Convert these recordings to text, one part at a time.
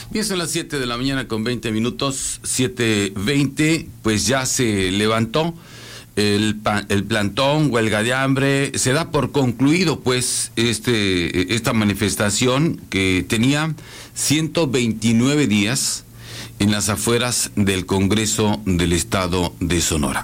Bien, son las 7 de la mañana con 20 minutos, 7:20, pues ya se levantó el plantón, huelga de hambre. Se da por concluido pues esta manifestación que tenía 129 días en las afueras del Congreso del Estado de Sonora.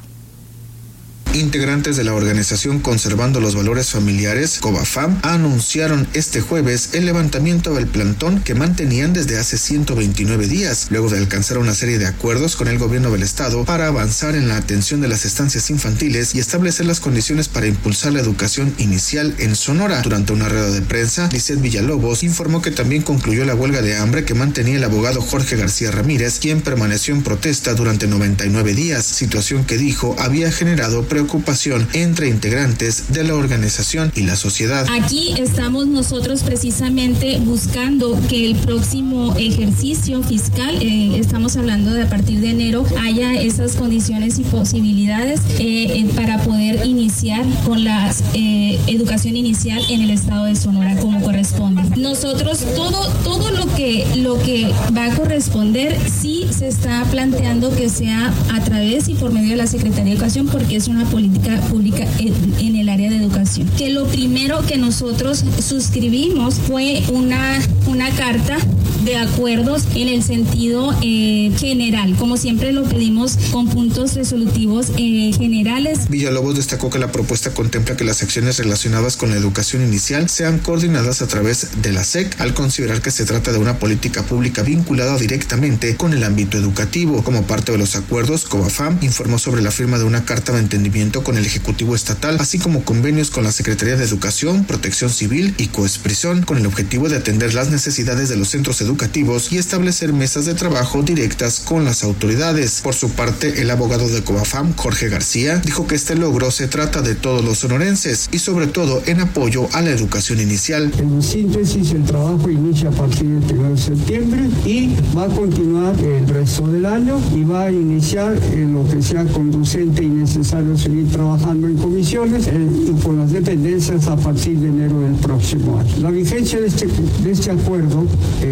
Integrantes de la organización Conservando los Valores Familiares, COVAFAM, anunciaron este jueves el levantamiento del plantón que mantenían desde hace 129 días, luego de alcanzar una serie de acuerdos con el gobierno del estado para avanzar en la atención de las estancias infantiles y establecer las condiciones para impulsar la educación inicial en Sonora. Durante una rueda de prensa, Lizeth Villalobos informó que también concluyó la huelga de hambre que mantenía el abogado Jorge García Ramírez, quien permaneció en protesta durante 99 días, situación que dijo había generado preocupación entre integrantes de la organización y la sociedad. Aquí estamos nosotros precisamente buscando que el próximo ejercicio fiscal, estamos hablando de a partir de enero, haya esas condiciones y posibilidades para poder iniciar con la educación inicial en el estado de Sonora como corresponde. Nosotros todo lo que va a corresponder sí se está planteando que sea a través y por medio de la Secretaría de Educación, porque es una política pública en el área de educación. Que lo primero que nosotros suscribimos fue una carta de acuerdos en el sentido general, como siempre lo pedimos con puntos resolutivos generales. Villalobos destacó que la propuesta contempla que las acciones relacionadas con la educación inicial sean coordinadas a través de la SEC, al considerar que se trata de una política pública vinculada directamente con el ámbito educativo. Como parte de los acuerdos, COVAFAM informó sobre la firma de una carta de entendimiento con el Ejecutivo Estatal, así como convenios con la Secretaría de Educación, Protección Civil y Coesprisón, con el objetivo de atender las necesidades de los centros educativos y establecer mesas de trabajo directas con las autoridades. Por su parte, el abogado de COVAFAM, Jorge García, dijo que este logro se trata de todos los sonorenses y sobre todo en apoyo a la educación inicial. En síntesis, el trabajo inicia a partir del 1 de septiembre y va a continuar el resto del año y va a iniciar en lo que sea conducente y necesario seguir trabajando en comisiones y con las dependencias a partir de enero del próximo año. La vigencia de este acuerdo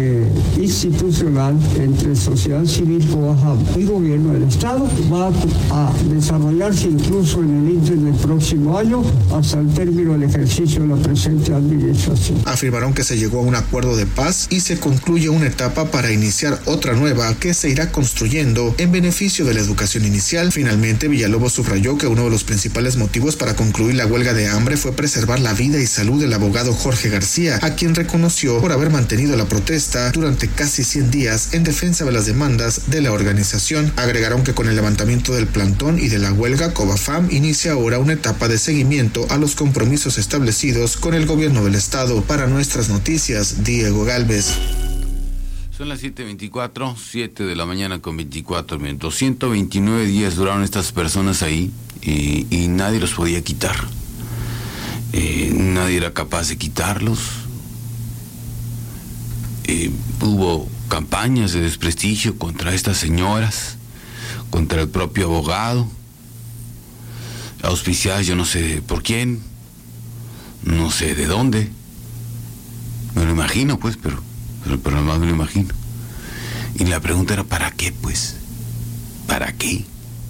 institucional entre sociedad civil, COVAFAM y gobierno del estado va a desarrollarse incluso en el ínter del próximo año hasta el término del ejercicio de la presente administración. Afirmaron que se llegó a un acuerdo de paz y se concluye una etapa para iniciar otra nueva que se irá construyendo en beneficio de la educación inicial. Finalmente, Villalobos subrayó que uno de los principales motivos para concluir la huelga de hambre fue preservar la vida y salud del abogado Jorge García, a quien reconoció por haber mantenido la protesta durante casi 100 días en defensa de las demandas de la organización. Agregaron que con el levantamiento del plantón y de la huelga, COVAFAM inicia ahora una etapa de seguimiento a los compromisos establecidos con el gobierno del estado. Para Nuestras Noticias, Diego Gálvez. Son las 7:24, 7 de la mañana con 24 minutos. 129 días duraron estas personas ahí y nadie los podía quitar. Nadie era capaz de quitarlos. Hubo campañas de desprestigio contra estas señoras, contra el propio abogado, auspiciadas yo no sé por quién, no sé de dónde. Me lo imagino pues, pero nomás me lo imagino. Y la pregunta era ¿para qué pues? ¿Para qué?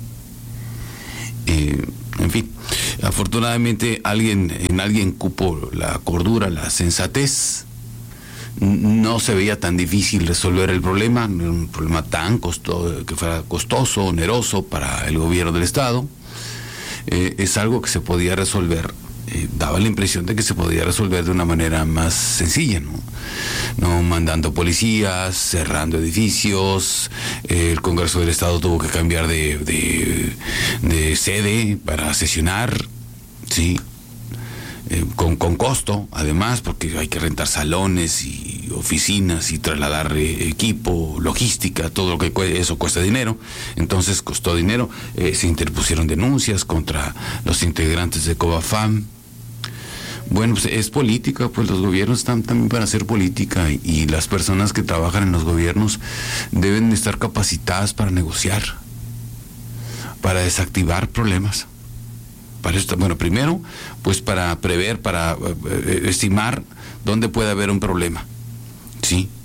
En fin, afortunadamente en alguien cupo la cordura, la sensatez. No se veía tan difícil resolver el problema, no era un problema tan que fuera costoso, oneroso para el gobierno del estado. Es algo que se podía resolver, daba la impresión de que se podía resolver de una manera más sencilla, no mandando policías, cerrando edificios. El Congreso del Estado tuvo que cambiar de sede para sesionar, sí. Con costo, además, porque hay que rentar salones y oficinas y trasladar equipo, logística, todo lo que eso cuesta dinero. Entonces costó dinero. Se interpusieron denuncias contra los integrantes de COVAFAM. Bueno, pues es política, pues los gobiernos están también para hacer política y las personas que trabajan en los gobiernos deben estar capacitadas para negociar, para desactivar problemas. Para esto, bueno, primero, pues para prever, para estimar dónde puede haber un problema, ¿sí?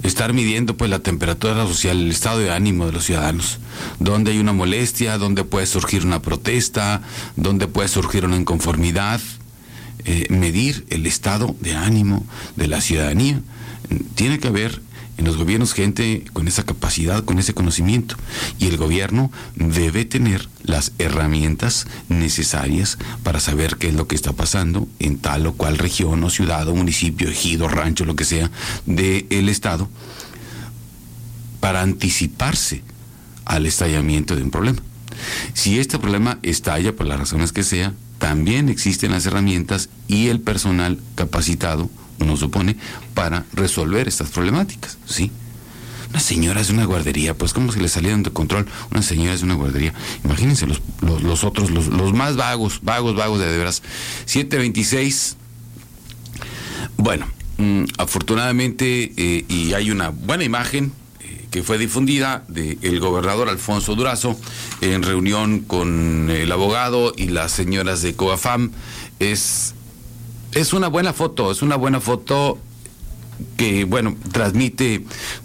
estar midiendo pues la temperatura social, el estado de ánimo de los ciudadanos, donde hay una molestia, donde puede surgir una protesta, donde puede surgir una inconformidad, medir el estado de ánimo de la ciudadanía. Tiene que haber en los gobiernos gente con esa capacidad, con ese conocimiento, y el gobierno debe tener las herramientas necesarias para saber qué es lo que está pasando en tal o cual región o ciudad o municipio, ejido, rancho, lo que sea del estado, para anticiparse al estallamiento de un problema. Si este problema estalla por las razones que sea, también existen las herramientas y el personal capacitado, uno supone, para resolver estas problemáticas, ¿sí? Una señora es una guardería, pues como si le salieran de control, una señora es una guardería. Imagínense los otros, los más vagos de veras. 7:26. Bueno, afortunadamente, y hay una buena imagen que fue difundida del gobernador Alfonso Durazo en reunión con el abogado y las señoras de COBAFAM. Es una buena foto, que, bueno, transmite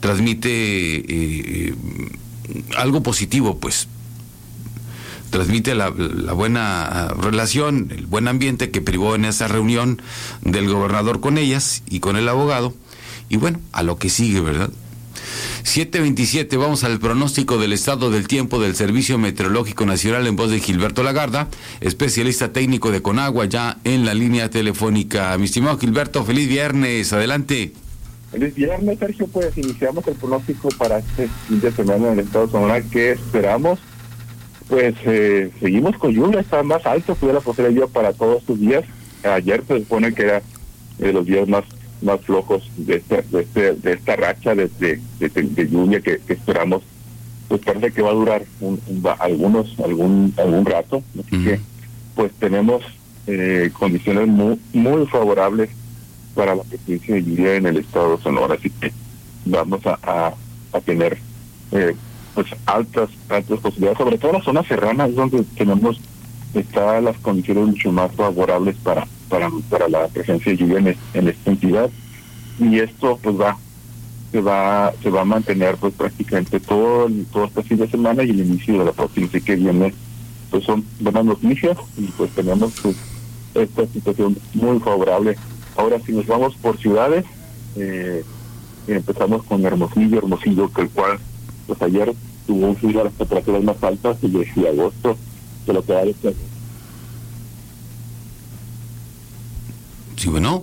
algo positivo, pues. Transmite la buena relación, el buen ambiente que privó en esa reunión del gobernador con ellas y con el abogado. Y bueno, a lo que sigue, ¿verdad? 7:27, vamos al pronóstico del estado del tiempo del Servicio Meteorológico Nacional en voz de Gilberto Lagarda, especialista técnico de Conagua, ya en la línea telefónica. Mi estimado Gilberto, feliz viernes, adelante. Feliz viernes, Sergio. Pues iniciamos el pronóstico para este fin de semana en el estado de Sonora. ¿Qué esperamos? Pues seguimos con lluvia, está más alto, pudiera ser lluvia para todos estos días. Ayer se supone que era de los días más flojos de esta racha de lluvia que esperamos. Pues parece que va a durar algún rato, así que pues tenemos condiciones muy favorables para la presencia de lluvia en el estado de Sonora, así que vamos a tener pues altas posibilidades, sobre todo en las zonas serranas donde tenemos las condiciones mucho más favorables para la presencia de lluvia en esta entidad, y esto pues se va a mantener pues prácticamente todo este fin de semana y el inicio de la próxima, así que viene, pues son buenas noticias y pues tenemos pues esta situación muy favorable. Ahora si nos vamos por ciudades, empezamos con Hermosillo, que el cual pues ayer tuvo un frío a las temperaturas más altas y de agosto de lo que va a estar. Sí, bueno.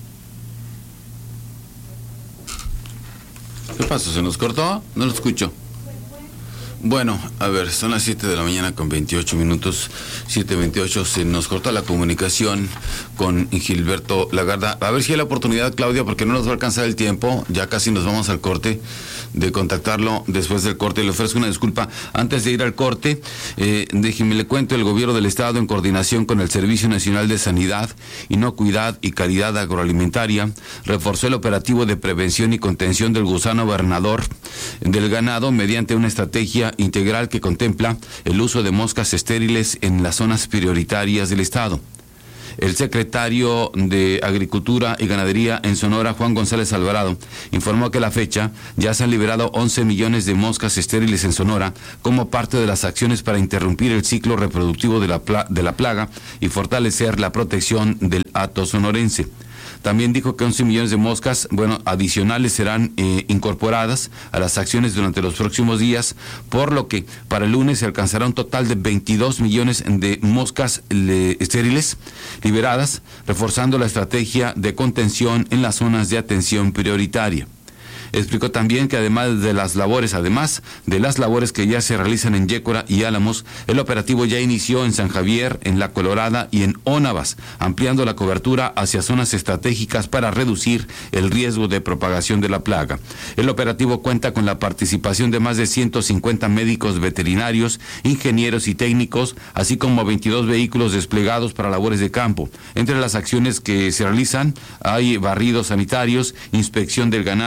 ¿Qué pasó? ¿Se nos cortó? No lo escucho. Bueno, a ver, son las 7 de la mañana con 28 minutos, 7:28, se nos corta la comunicación con Gilberto Lagarda. A ver si hay la oportunidad, Claudia, porque no nos va a alcanzar el tiempo, ya casi nos vamos al corte, de contactarlo después del corte. Le ofrezco una disculpa. Antes de ir al corte, déjeme le cuento, el gobierno del estado, en coordinación con el Servicio Nacional de Sanidad, Inocuidad y Calidad Agroalimentaria, reforzó el operativo de prevención y contención del gusano bernador del ganado mediante una estrategia integral que contempla el uso de moscas estériles en las zonas prioritarias del estado. El secretario de Agricultura y Ganadería en Sonora, Juan González Alvarado, informó que a la fecha ya se han liberado 11 millones de moscas estériles en Sonora como parte de las acciones para interrumpir el ciclo reproductivo de la plaga y fortalecer la protección del hato sonorense. También dijo que 11 millones de moscas, adicionales serán incorporadas a las acciones durante los próximos días, por lo que para el lunes se alcanzará un total de 22 millones de moscas estériles liberadas, reforzando la estrategia de contención en las zonas de atención prioritaria. Explicó también que además de las labores que ya se realizan en Yécora y Álamos, el operativo ya inició en San Javier, en La Colorada y en Ónavas, ampliando la cobertura hacia zonas estratégicas para reducir el riesgo de propagación de la plaga. El operativo cuenta con la participación de más de 150 médicos veterinarios, ingenieros y técnicos, así como 22 vehículos desplegados para labores de campo. Entre las acciones que se realizan hay barridos sanitarios, inspección del ganado,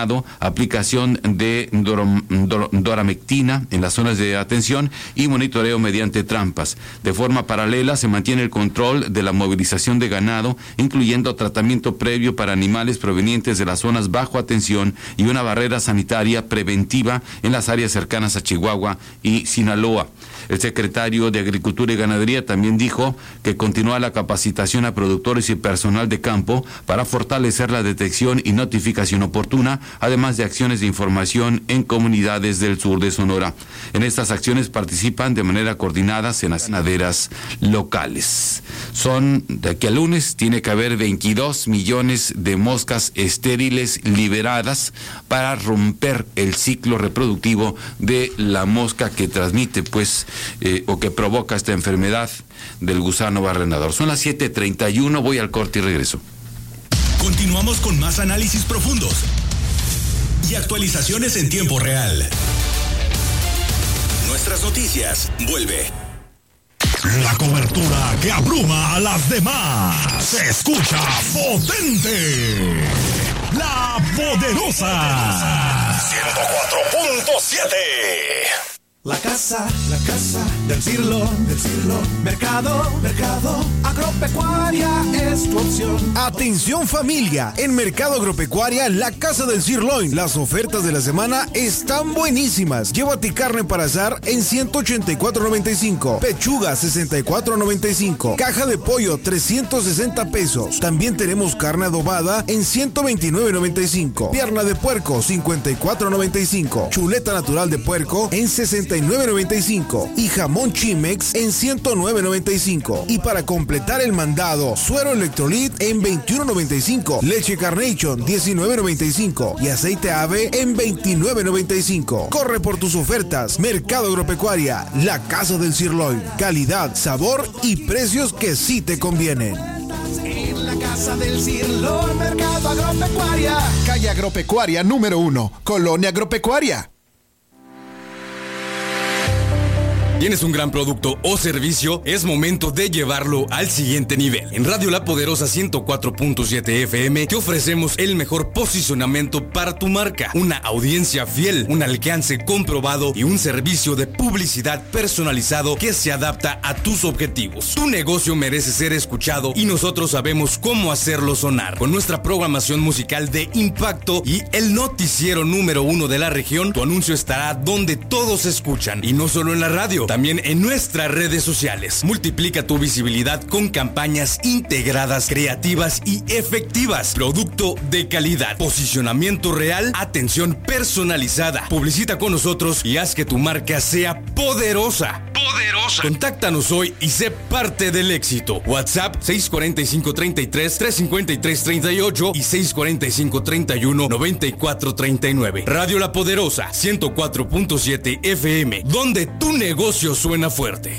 aplicación de doramectina en las zonas de atención y monitoreo mediante trampas. De forma paralela se mantiene el control de la movilización de ganado, incluyendo tratamiento previo para animales provenientes de las zonas bajo atención y una barrera sanitaria preventiva en las áreas cercanas a Chihuahua y Sinaloa. El secretario de Agricultura y Ganadería también dijo que continúa la capacitación a productores y personal de campo para fortalecer la detección y notificación oportuna, además de acciones de información en comunidades del sur de Sonora. En estas acciones participan de manera coordinada en las ganaderas locales. De aquí al lunes tiene que haber 22 millones de moscas estériles liberadas para romper el ciclo reproductivo de la mosca que transmite o que provoca esta enfermedad del gusano barrenador. Son las 7:31, voy al corte y regreso. Continuamos con más análisis profundos y actualizaciones en tiempo real. Nuestras noticias, vuelve. La cobertura que abruma a las demás. Se escucha potente. La Poderosa. 104.7. La casa del Cirlo, mercado, agropecuaria es tu opción. Atención familia, en Mercado Agropecuaria, la Casa del Sirloin, las ofertas de la semana están buenísimas. Llévate carne para asar en 184.95, pechuga 64.95, caja de pollo 360 pesos. También tenemos carne adobada en 129.95, pierna de puerco 54.95, chuleta natural de puerco en 69.95 y jamón Chimex en 109.95. Y para completar el mandado, suero Electrolit en 21.95, leche Carnation 19.95 y aceite ave en 29.95. Corre por tus ofertas. Mercado Agropecuaria, la Casa del Sirloin. Calidad, sabor y precios que sí te convienen. En la Casa del Sirloin, Mercado Agropecuaria. Calle Agropecuaria número 1, Colonia Agropecuaria. ¿Tienes un gran producto o servicio? Es momento de llevarlo al siguiente nivel. En Radio La Poderosa 104.7 FM te ofrecemos el mejor posicionamiento para tu marca, una audiencia fiel, un alcance comprobado y un servicio de publicidad personalizado que se adapta a tus objetivos. Tu negocio merece ser escuchado y nosotros sabemos cómo hacerlo sonar. Con nuestra programación musical de impacto y el noticiero número 1 de la región, tu anuncio estará donde todos escuchan y no solo en la radio, también en nuestras redes sociales. Multiplica tu visibilidad con campañas integradas, creativas y efectivas. Producto de calidad, posicionamiento real, atención personalizada. Publicita con nosotros y haz que tu marca sea poderosa. Contáctanos hoy y sé parte del éxito. WhatsApp 645-33-353-38 y 645-31-9439. Radio La Poderosa 104.7 FM, donde tu negocio suena fuerte.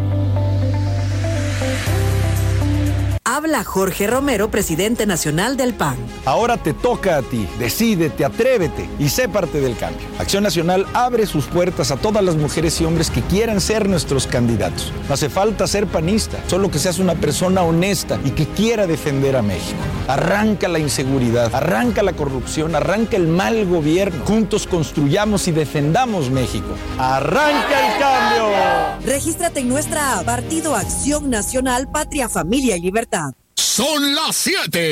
Habla Jorge Romero, presidente nacional del PAN. Ahora te toca a ti. Decídete, atrévete y sé parte del cambio. Acción Nacional abre sus puertas a todas las mujeres y hombres que quieran ser nuestros candidatos. No hace falta ser panista, solo que seas una persona honesta y que quiera defender a México. Arranca la inseguridad, arranca la corrupción, arranca el mal gobierno. Juntos construyamos y defendamos México. ¡Arranca el cambio! Regístrate en nuestra app, Partido Acción Nacional, Patria, Familia y Libertad. Son las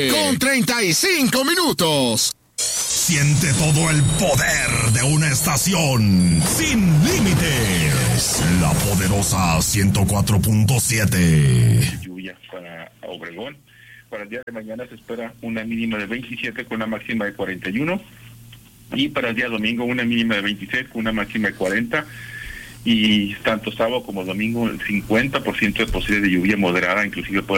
7:35. Siente todo el poder de una estación sin límites. La Poderosa 104.7. Lluvia para Obregón. Para el día de mañana se espera una mínima de 27 con una máxima de 41. Y para el día domingo una mínima de 26 con una máxima de 40. Y tanto sábado como domingo el 50% de posibilidad de lluvia moderada, inclusive puede